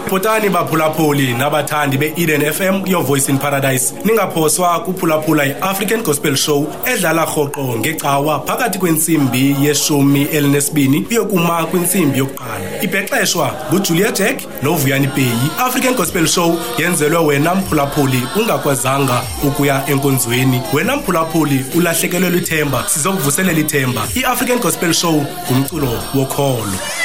Photani baphulaphuli nabathandi be-Eden FM, your voice in paradise. Ningaphoswa kuphulaphula i-African Gospel Show edlala rhoqo ngecawa phakathi kwensimbi yeshumi elinesibini uyokuma kwinsimbi yokuqala. Ibhexeshwa nguJulia Jack noVuyani Peyi. African Gospel Show yenzelwe wena mphulaphuli ungakwazanga ukuya enkonzweni. Wena mphulaphuli ulahlekelwe lithemba, sizokuvuselela ithemba. I-African Gospel Show ngumculo wokholo.